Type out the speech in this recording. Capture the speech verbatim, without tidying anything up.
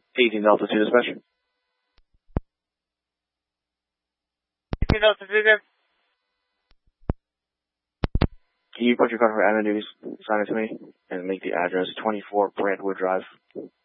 eighteen Delta two dispatch. eighteen Delta two there. Can you put your car for admin duties, sign it to me, and make the address twenty-four Brantwood Drive?